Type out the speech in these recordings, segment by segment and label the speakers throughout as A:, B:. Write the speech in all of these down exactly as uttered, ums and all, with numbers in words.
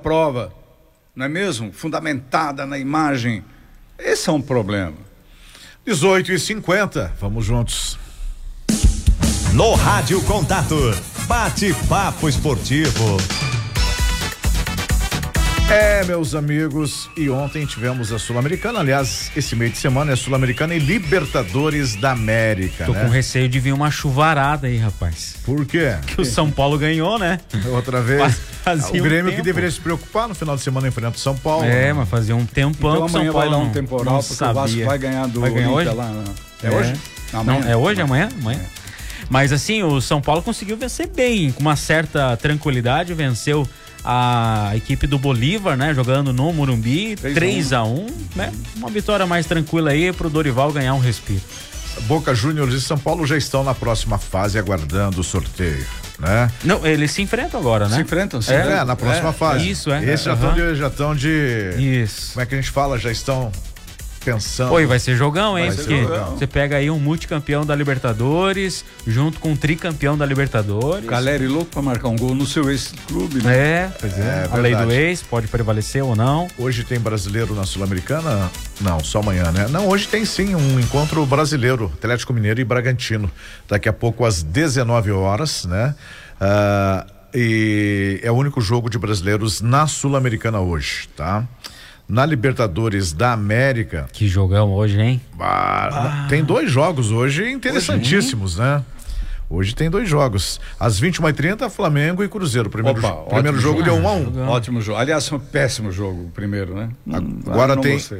A: prova, não é mesmo? Fundamentada na imagem. Esse é um problema.
B: dezoito e cinquenta, vamos juntos.
C: No Rádio Contato, bate-papo esportivo.
B: É, meus amigos, e ontem tivemos a Sul-Americana, aliás, esse meio de semana é Sul-Americana e Libertadores da América,
D: Tô
B: né?
D: com receio de vir uma chuvarada aí, rapaz.
B: Por quê?
D: Que o São Paulo ganhou, né?
B: Outra vez.
D: Fazia
B: o Grêmio
D: um
B: que deveria se preocupar no final de semana enfrenta o São Paulo.
D: É,
B: né?
D: mas fazia um tempão
A: Então
D: que o São
A: amanhã
D: Paulo
A: vai dar
D: não,
A: um temporal,
D: não
A: porque
D: sabia.
A: o Vasco vai ganhar do
D: Vai ganhar
A: Olímpia
D: hoje?
A: lá. Né? É,
D: É.
A: hoje?
D: Não,
A: Amanhã.
D: é hoje, amanhã? Amanhã. Mas assim, o São Paulo conseguiu vencer bem, com uma certa tranquilidade, venceu a equipe do Bolívar, né? Jogando no Morumbi, três a um, né? Uma vitória mais tranquila aí pro Dorival ganhar um respiro.
B: Boca Juniors e São Paulo já estão na próxima fase aguardando o sorteio, né?
D: Não, eles se enfrentam agora, né?
A: Se enfrentam, se
B: É,
A: enfrentam.
B: na próxima
A: É,
B: fase.
D: isso, é.
B: Esses já estão
D: Uhum.
B: de, já estão de...
D: Isso.
B: Como é que a gente fala? Já estão pensando...
D: Pô, e vai ser jogão, hein?
B: Vai ser
D: Porque
B: jogão.
D: você pega aí um multicampeão da Libertadores, junto com um tricampeão da Libertadores.
A: Caleri louco pra marcar um gol no seu ex-clube, né?
D: É, pois é.
B: É
D: A lei do
B: verdade.
D: ex pode prevalecer ou não.
B: Hoje tem brasileiro na Sul-Americana? Não, só amanhã, né? Não, hoje tem sim um encontro brasileiro, Atlético Mineiro e Bragantino. Daqui a pouco às dezenove horas, né? Ah, e é o único jogo de brasileiros na Sul-Americana hoje, tá? Na Libertadores da América.
D: Que jogão hoje, hein?
B: Ah, tem dois jogos hoje interessantíssimos, né? Hoje tem dois jogos. Às vinte e uma e trinta, Flamengo e Cruzeiro. Primeiro,
A: Opa,
B: jo- primeiro jogo
A: jogo.
B: deu um a um.
A: Ótimo jogo. Aliás, foi um péssimo jogo o primeiro, né? Hum,
B: Agora
A: não
B: tem.
A: gostei.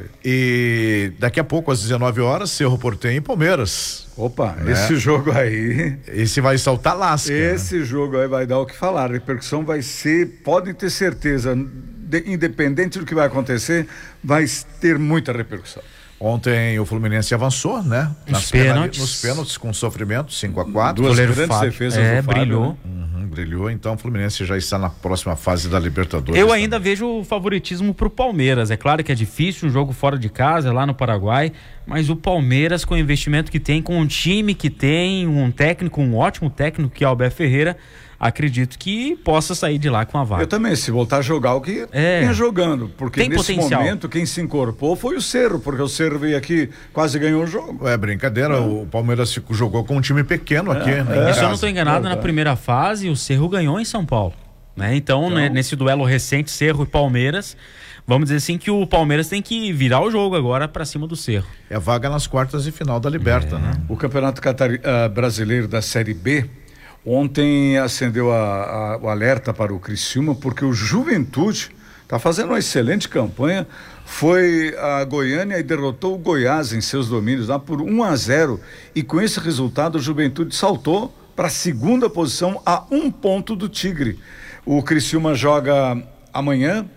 B: E daqui a pouco, às dezenove horas, Cerro Porteño e Palmeiras.
A: Opa,
B: Né?
A: esse jogo aí.
B: Esse vai saltar lasca.
A: Esse jogo aí vai dar o que falar. A repercussão vai ser, podem ter certeza, de- independente do que vai acontecer, vai ter muita repercussão.
B: Ontem o Fluminense avançou, né?
D: Nos
B: penali-
D: pênaltis.
B: Nos pênaltis, com sofrimento, cinco a quatro.
A: Duas
D: Goleiro
A: grandes
D: Fábio.
A: defesas
D: É,
A: do Fábio,
D: brilhou.
A: né?
B: Uhum, brilhou, então o Fluminense já está na próxima fase da Libertadores.
D: Eu ainda
B: também.
D: vejo o favoritismo pro Palmeiras. É claro que é difícil, um jogo fora de casa, lá no Paraguai, mas o Palmeiras, com o investimento que tem, com o time que tem, um técnico, um ótimo técnico que é o Abel Ferreira, acredito que possa sair de lá com a vaga.
A: Eu também, se voltar a jogar o que
D: É.
A: vinha jogando, porque
D: Tem
A: nesse
D: potencial.
A: momento quem se incorporou foi o Cerro, porque o Cerro veio aqui, quase ganhou o jogo.
B: É brincadeira, o Palmeiras ficou- jogou com um time pequeno aqui, né? em
D: E se eu não
B: casa.
D: estou enganado,
A: Verdade.
D: na primeira fase, o Cerro ganhou em São Paulo. Né? Então, né, nesse duelo recente, Cerro e Palmeiras, vamos dizer assim que o Palmeiras tem que virar o jogo agora para cima do Cerro.
B: É vaga nas quartas de final da Liberta, né?
A: O Campeonato Catari- ah, Brasileiro da Série B, ontem acendeu a- a- o alerta para o Criciúma, porque o Juventude está fazendo uma excelente campanha, foi a Goiânia e derrotou o Goiás em seus domínios lá por um a zero, e com esse resultado o Juventude saltou para a segunda posição a um ponto do Tigre. O Criciúma joga amanhã,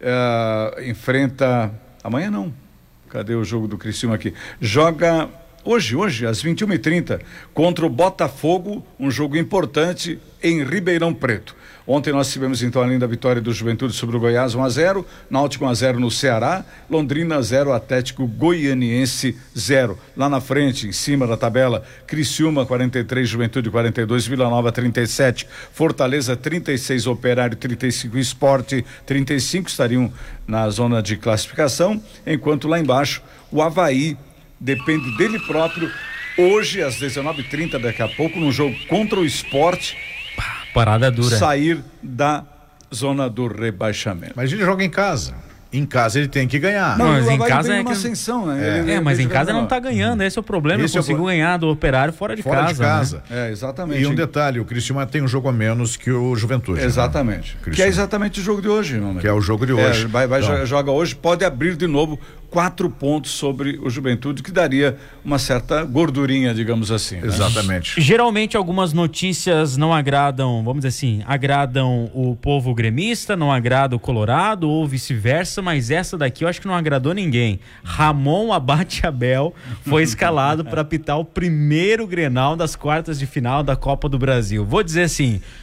A: eh, enfrenta... Amanhã não. Cadê o jogo do Criciúma aqui? Joga hoje, hoje, às vinte e uma e trinta, contra o Botafogo, um jogo importante em Ribeirão Preto. Ontem nós tivemos então, além da vitória do Juventude sobre o Goiás, um a zero, Náutico um a zero no Ceará, Londrina zero, Atlético Goianiense zero. Lá na frente, em cima da tabela, Criciúma quarenta e três, Juventude quarenta e dois, Vila Nova trinta e sete, Fortaleza trinta e seis, Operário trinta e cinco, Sport trinta e cinco, estariam na zona de classificação, enquanto lá embaixo o Avaí depende dele próprio. Hoje, às dezenove e trinta, daqui a pouco, no jogo contra o Sport,
D: Parada dura.
A: sair da zona do rebaixamento.
B: Mas ele joga em casa. Em casa ele tem que ganhar.
D: Não, mas
A: o
D: em
A: Avaí
D: casa
A: vem
D: é
A: uma
D: que-
A: ascensão, né?
B: É.
A: Ele-
D: É, mas
A: ele
D: em casa
A: joga
D: não
A: lá.
D: tá ganhando, esse é o problema.
B: Esse é
D: Ele
B: o
D: conseguiu
B: pro-
D: ganhar do Operário fora de
B: Fora
D: casa.
B: de casa.
D: Né?
A: É, exatamente.
B: E um detalhe, o Criciúma tem um jogo a menos que o Juventude.
A: Exatamente.
B: Né?
A: Que
B: Criciúma.
A: é exatamente o jogo de hoje, meu amigo.
B: Que é o jogo de
A: É,
B: hoje.
A: vai, vai
B: Então,
A: jo- joga hoje, pode abrir de novo quatro pontos sobre o Juventude, que daria uma certa gordurinha, digamos assim. né?
B: Exatamente.
D: Geralmente algumas notícias não agradam, vamos dizer assim, agradam o povo gremista, não agrada o Colorado ou vice-versa, mas essa daqui eu acho que não agradou ninguém. Ramon Abate Abel foi escalado para apitar o primeiro Grenal das quartas de final da Copa do Brasil. Vou dizer assim,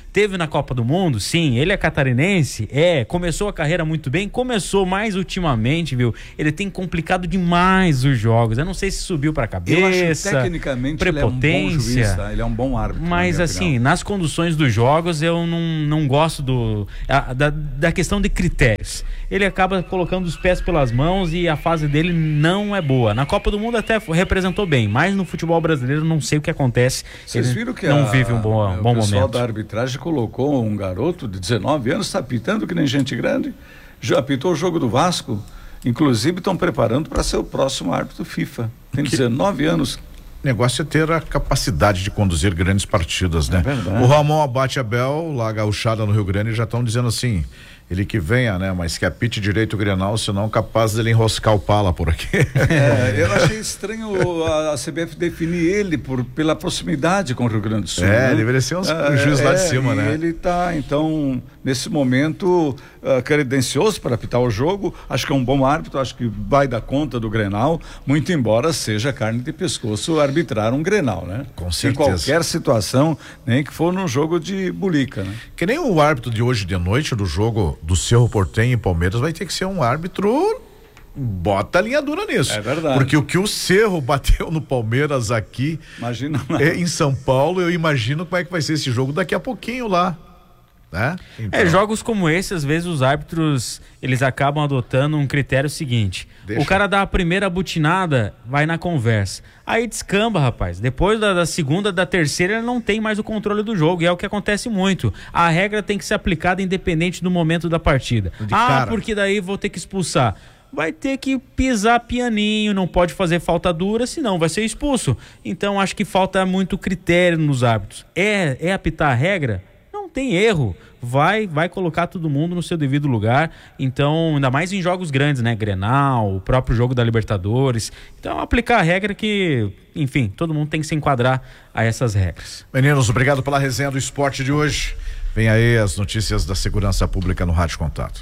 D: Teve na Copa do Mundo, sim. Ele é catarinense, é. Começou a carreira muito bem, começou mais ultimamente, viu? Ele tem complicado demais os jogos. Eu não sei se subiu pra cabeça.
A: Eu acho que tecnicamente ele é um bom juiz, tá? Ele é um bom árbitro.
D: Mas assim, opinião. nas conduções dos jogos, eu não, não gosto do a, da, da questão de critérios. Ele acaba colocando os pés pelas mãos e a fase dele não é boa. Na Copa do Mundo até representou bem, mas no futebol brasileiro não sei o que acontece.
A: Vocês
D: ele
A: viram que
D: não
A: a,
D: vive um bom, um bom
A: o pessoal
D: momento.
A: da arbitragem colocou um garoto de dezenove anos, está apitando que nem gente grande, já apitou o jogo do Vasco, inclusive estão preparando para ser o próximo árbitro FIFA. Tem que... dezenove anos.
B: O negócio é ter a capacidade de conduzir grandes partidas, né?
A: É
B: o Ramon Abate Abel, lá gauchada no Rio Grande, já estão dizendo assim, ele que venha, né? Mas que apite direito o Grenal, senão capaz dele enroscar o pala por aqui.
A: É, eu achei estranho a, a C B F definir ele por, pela proximidade com o Rio Grande do Sul.
B: É,
A: né?
B: deveria ser um
A: é,
B: juiz lá
A: é,
B: de cima,
A: e
B: né?
A: ele está, então, nesse momento, uh, credencioso para apitar o jogo. Acho que é um bom árbitro, acho que vai dar conta do Grenal, muito embora seja carne de pescoço arbitrar um Grenal, né?
B: Com certeza.
A: Em qualquer situação, nem que for num jogo de bulica, né?
B: Que nem o árbitro de hoje de noite do jogo do Cerro Porteño e Palmeiras vai ter que ser um árbitro, bota a linha dura nisso.
A: É verdade.
B: Porque o que o Cerro bateu no Palmeiras aqui,
A: imagina,
B: é, em São Paulo, eu imagino como é que vai ser esse jogo daqui a pouquinho lá. Né? Então...
D: É, jogos como esse, às vezes os árbitros, eles acabam adotando um critério seguinte. Deixa. O cara dá a primeira butinada, vai na conversa. Aí descamba, rapaz. Depois da, da segunda, da terceira, ele não tem mais o controle do jogo. E é o que acontece muito. A regra tem que ser aplicada independente do momento da partida.
B: De
D: ah,
B: cara.
D: porque daí vou ter que expulsar. Vai ter que pisar pianinho, não pode fazer falta dura, senão vai ser expulso. Então acho que falta muito critério nos árbitros. É, é apitar a regra? Não tem erro, vai vai colocar todo mundo no seu devido lugar, então ainda mais em jogos grandes, né, Grenal, o próprio jogo da Libertadores, então aplicar a regra que, enfim, todo mundo tem que se enquadrar a essas regras.
B: Meninos, obrigado pela resenha do esporte de hoje, vem aí as notícias da segurança pública no Rádio Contato.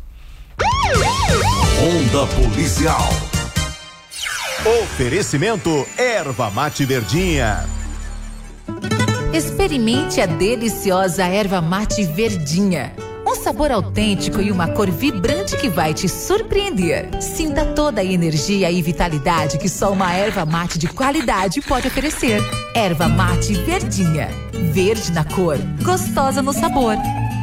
C: Onda Policial. Oferecimento Erva Mate Verdinha.
E: Experimente a deliciosa erva mate verdinha. Um sabor autêntico e uma cor vibrante que vai te surpreender. Sinta toda a energia e vitalidade que só uma erva mate de qualidade pode oferecer. Erva mate verdinha. Verde na cor, gostosa no sabor.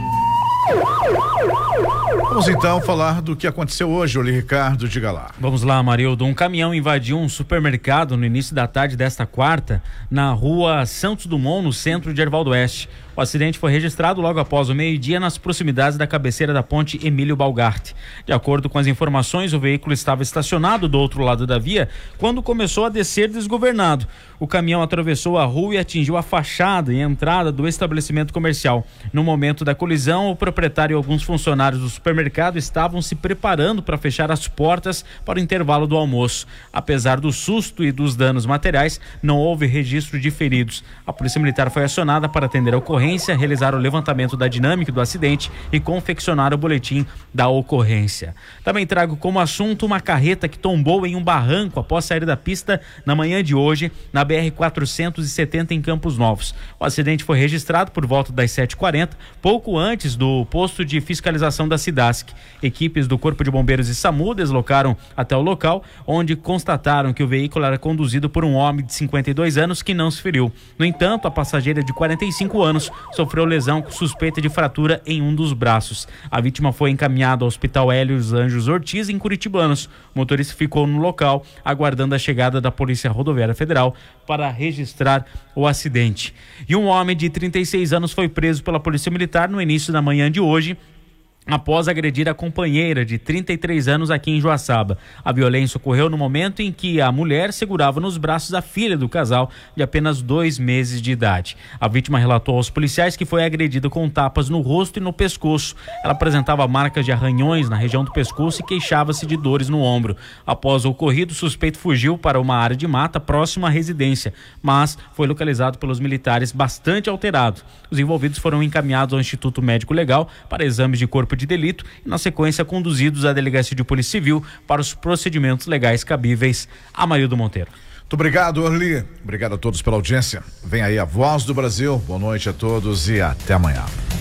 B: Vamos então falar do que aconteceu hoje, Oli Ricardo, diga lá.
D: Vamos lá, Marildo. Um caminhão invadiu um supermercado no início da tarde desta quarta, na rua Santos Dumont, no centro de Erval do Oeste. O acidente foi registrado logo após o meio-dia nas proximidades da cabeceira da ponte Emílio Balgart. De acordo com as informações, o veículo estava estacionado do outro lado da via quando começou a descer desgovernado. O caminhão atravessou a rua e atingiu a fachada e entrada do estabelecimento comercial. No momento da colisão, o proprietário e alguns funcionários do supermercado estavam se preparando para fechar as portas para o intervalo do almoço. Apesar do susto e dos danos materiais, não houve registro de feridos. A Polícia Militar foi acionada para atender a ocorrência, realizar o levantamento da dinâmica do acidente e confeccionar o boletim da ocorrência. Também trago como assunto uma carreta que tombou em um barranco após sair da pista na manhã de hoje, na B R quatrocentos e setenta em Campos Novos. O acidente foi registrado por volta das sete e quarenta, pouco antes do posto de fiscalização da Cidasc. Equipes do Corpo de Bombeiros e SAMU deslocaram até o local, onde constataram que o veículo era conduzido por um homem de cinquenta e dois anos que não se feriu. No entanto, a passageira de quarenta e cinco anos sofreu lesão com suspeita de fratura em um dos braços. A vítima foi encaminhada ao Hospital Hélio Anjos Ortiz, em Curitibanos. O motorista ficou no local, aguardando a chegada da Polícia Rodoviária Federal para registrar o acidente. E um homem de trinta e seis anos foi preso pela Polícia Militar no início da manhã de hoje, após agredir a companheira de trinta e três anos aqui em Joaçaba. A violência ocorreu no momento em que a mulher segurava nos braços a filha do casal, de apenas dois meses de idade. A vítima relatou aos policiais que foi agredida com tapas no rosto e no pescoço. Ela apresentava marcas de arranhões na região do pescoço e queixava-se de dores no ombro. Após o ocorrido, o suspeito fugiu para uma área de mata próxima à residência, mas foi localizado pelos militares bastante alterado. Os envolvidos foram encaminhados ao Instituto Médico Legal para exames de corpo corpo de delito e, na sequência, conduzidos à Delegacia de Polícia Civil para os procedimentos legais cabíveis. Amaildo Monteiro.
B: Muito obrigado, Orly. Obrigado a todos pela audiência. Vem aí a Voz do Brasil. Boa noite a todos e até amanhã.